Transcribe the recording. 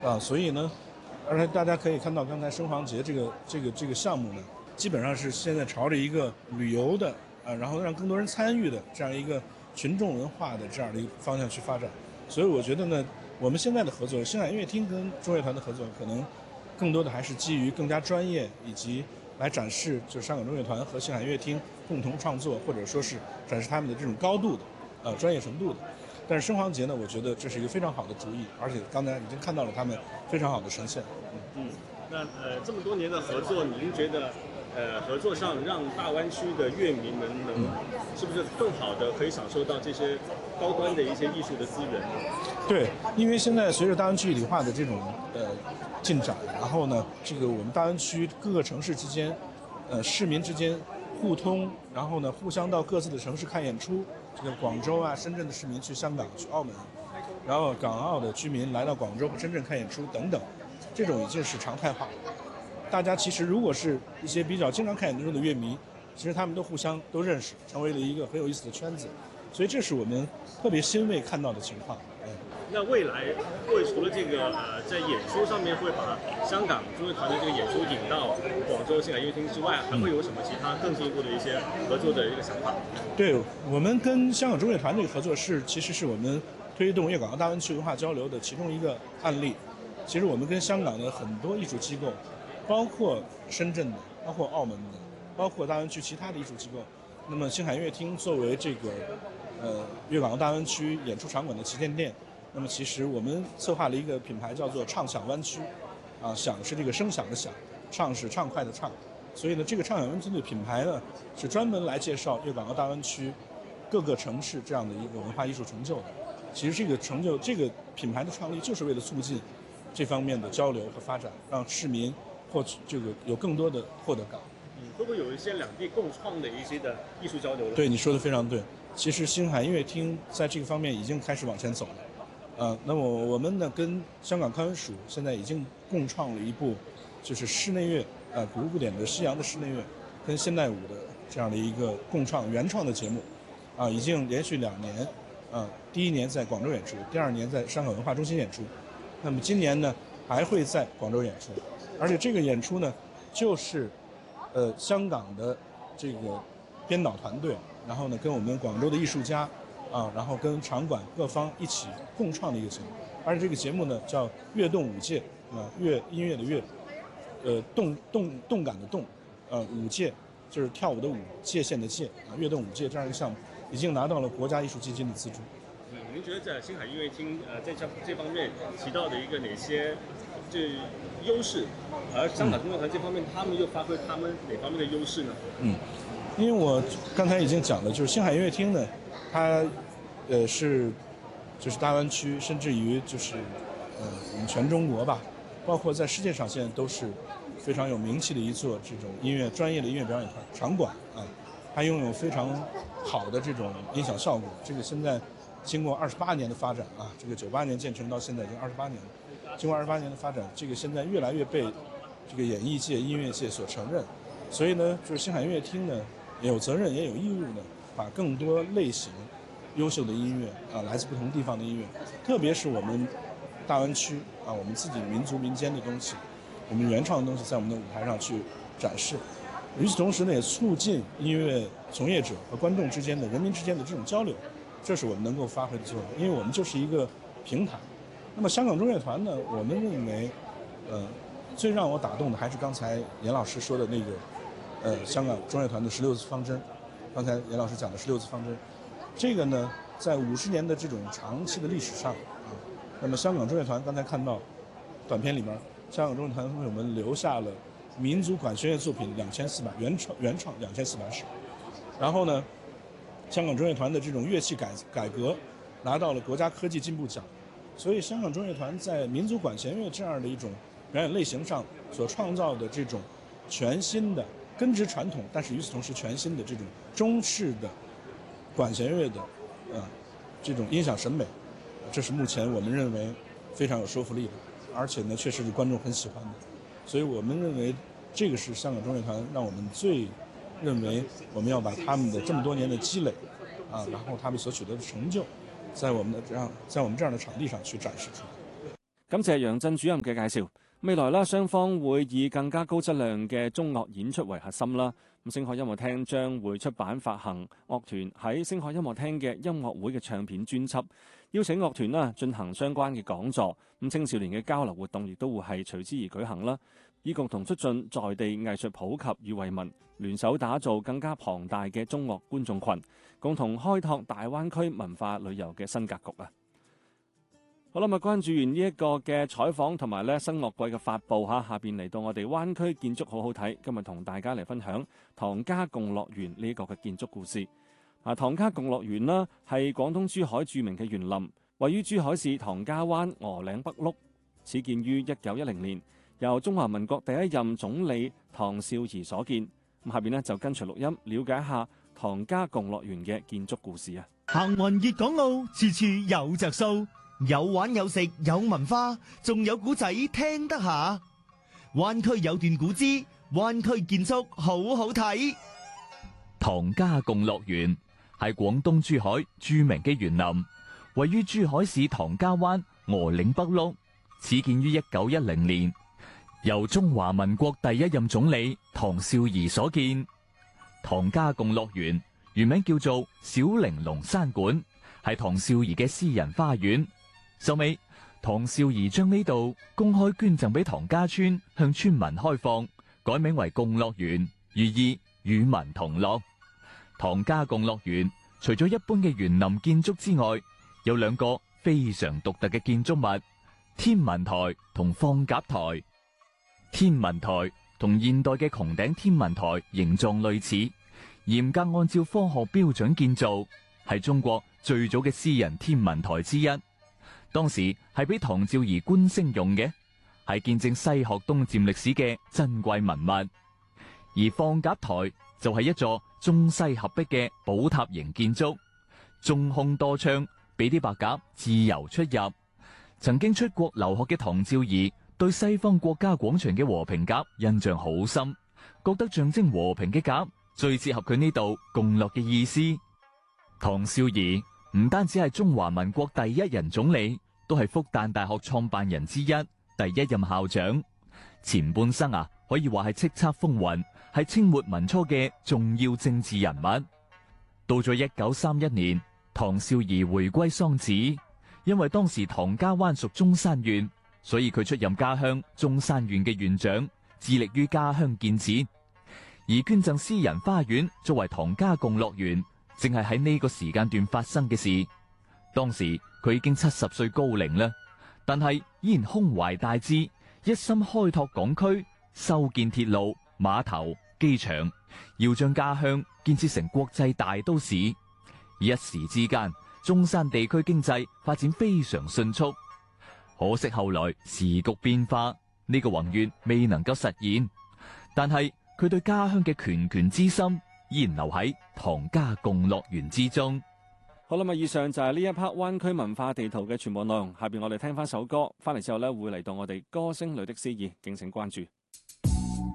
所以呢，而且大家可以看到，刚才升黄节这个项目呢，基本上是现在朝着一个旅游的然后让更多人参与的这样一个群众文化的这样的一个方向去发展。所以我觉得呢，我们现在的合作，星海音乐厅跟中乐团的合作，可能更多的还是基于更加专业，以及来展示就是香港中乐团和星海音乐厅共同创作，或者说是展示他们的这种高度的专业程度的。但是升黄节呢，我觉得这是一个非常好的主意，而且刚才已经看到了他们非常好的呈现。 那这么多年的合作，您觉得合作上让大湾区的乐迷们是不是更好的可以享受到这些高端的一些艺术的资源？ 对，因为现在随着大湾区一体化的这种进展，然后呢，这个我们大湾区各个城市之间，市民之间互通，然后呢互相到各自的城市看演出。这个广州啊、深圳的市民去香港、去澳门，然后港澳的居民来到广州和深圳看演出等等，这种已经是常态化。大家其实如果是一些比较经常看演出的乐迷，其实他们都互相都认识，成为了一个很有意思的圈子，所以这是我们特别欣慰看到的情况。 那未来会除了这个在演出上面会把香港中乐团的这个演出引到广州星海音乐厅之外，还会有什么其他更进一步的一些合作的一个想法？ 对，我们跟香港中乐团这个合作其实是我们推动粤港澳大湾区文化交流的其中一个案例。其实我们跟香港的很多艺术机构，包括深圳的，包括澳门的，包括大湾区其他的艺术机构，那么星海音乐厅作为这个粤港澳大湾区演出场馆的旗舰店。那么其实我们策划了一个品牌叫做畅享湾区，享是这个声响的响，畅是畅快的畅，所以呢，这个畅享湾区的品牌呢是专门来介绍粤港澳大湾区各个城市这样的一个文化艺术成就的。其实这个成就，这个品牌的创立就是为了促进这方面的交流和发展，让市民获取这个有更多的获得感。 会不会有一些两地共创的一些的艺术交流呢？ 对，你说的非常对。其实星海音乐厅在这个方面已经开始往前走了。那么我们呢跟香港康文署现在已经共创了一部，就是室内乐古典的西洋的室内乐跟现代舞的这样的一个共创原创的节目，已经连续2年，第1年在广州演出，第2年在香港文化中心演出，那么今年呢还会在广州演出，而且这个演出呢就是香港的这个编导团队，然后呢跟我们广州的艺术家。然后跟场馆各方一起共创的一个节目，而且这个节目呢叫“乐动舞界”，乐音乐的乐，动感的动，舞界就是跳舞的舞，界限的界乐动舞界这样一个项目，已经拿到了国家艺术基金的资助。 您觉得在星海音乐厅在这方面起到的一个哪些优势？而香港中乐团这方面，他们又发挥他们哪方面的优势呢？ 因为我刚才已经讲了，就是星海音乐厅呢，它就是大湾区，甚至于就是我们全中国吧，包括在世界上现在都是非常有名气的一座这种专业的音乐表演场馆它拥有非常好的这种音响效果。这个现在经过28年的发展这个98年建成到现在已经28年了，经过28年的发展，这个现在越来越被这个演艺界、音乐界所承认。所以呢，就是星海音乐厅呢，也有责任也有义务呢，把更多类型优秀的音乐来自不同地方的音乐，特别是我们大湾区我们自己民族民间的东西，我们原创的东西在我们的舞台上去展示。与此同时呢，也促进音乐从业者和观众之间的、人民之间的这种交流，这是我们能够发挥的作用，因为我们就是一个平台。那么香港中乐团呢，我们认为最让我打动的还是刚才严老师说的那个香港中乐团的16字方针。刚才严老师讲的16字方针，这个呢在50年的这种长期的历史上那么香港中乐团刚才看到短片里面，香港中乐团为我们留下了民族管弦乐作品2400原创2400首，然后呢香港中乐团的这种乐器改革拿到了国家科技进步奖。所以香港中乐团在民族管弦乐这样的一种表演类型上所创造的这种全新的根植传统，但是与此同时全新的这种中式的管弦乐的这种音响审美，这是目前我们认为非常有说服力的，而且呢确实是观众很喜欢的。所以我们认为这个是香港中乐团让我们最认为我们要把他们的这么多年的积累然后他们所取得的成就在我们这样的场地上去展示出来。 感謝楊震主任嘅介紹。未來啦，雙方會以更加高質量嘅中樂演出為核心啦。咁星海音樂廳將會出版發行樂團喺星海音樂廳嘅音樂會嘅唱片專輯，邀請樂團啦進行相關嘅講座。咁青少年嘅交流活動亦都會係隨之而舉行啦，以共同促進在地藝術普及與惠民，聯手打造更加龐大嘅中樂觀眾群，共同開拓大灣區文化旅遊嘅新格局啊！好啦，關注完呢一個嘅採訪同埋咧新樂季嘅發布嚇，下邊嚟到我哋灣區建築好好睇，今日同大家嚟分享唐家共樂園呢一個嘅建築故事。唐家共樂園啦係廣東珠海著名嘅園林，位於珠海市唐家灣鵝嶺北麓，始建於1910年，由中華民國第一任總理唐紹儀所建。咁下邊呢，就跟隨錄音了解一下唐家共樂園嘅建築故事啊！ 行雲粵港澳，處處有着數。有玩有食有文化，仲有古仔聽得下。灣區有段古之，灣區建築好好睇。 唐家共樂園係廣東珠海著名嘅園林，位於珠海市唐家灣鵝嶺北麓，始建於1910年，由中華民國第一任總理唐紹儀所建。唐家共樂園原名叫做小玲瓏山館，係唐紹儀嘅私人花園。收尾，唐紹儀將呢度公開捐贈俾唐家村，向村民開放，改名為共樂園，寓意與民同樂。唐家共樂園除咗一般嘅園林建築之外，有兩個非常獨特嘅建築物：天文台同放鴿台。天文台同現代嘅穹頂天文台形狀類似，嚴格按照科學標準建造，係中國最早嘅私人天文台之一。當時係俾唐紹儀觀星用嘅，係見證西學東漸歷史嘅珍貴文物。而放鴿台就係一座中西合璧嘅寶塔型建築，中空多窗，俾啲白鴿自由出入。曾經出國留學嘅唐紹儀對西方國家廣場嘅和平鴿印象好深，覺得象徵和平嘅鴿最適合佢呢度共樂嘅意思。唐紹儀唔單止係中華民國第一任總理，都係復旦大學創辦人之一，第一任校長。前半生可以話係叱咤風雲，係清末民初嘅重要政治人物。到咗1931年，唐紹儀回歸桑梓，因為當時唐家灣屬中山縣，所以佢出任家鄉中山縣嘅縣長，致力於家鄉建設。而捐贈私人花園作為唐家共樂園，正係喺呢個時間段發生嘅事。當時佢已經70歲高齡啦，但係依然胸懷大志，一心開拓港區，修建鐵路、碼頭、機場，要將家鄉建設成國際大都市。一時之間，中山地區經濟發展非常迅速。可惜後來時局變化，呢個宏願未能夠實現。但係佢對家鄉嘅拳之心依然留喺唐家共樂園之中。 好啦，以上就係呢一 part 灣區文化地圖嘅全部內容。下邊我哋聽翻首歌，翻嚟之後咧會嚟到我哋歌聲裏的詩意，敬請關注。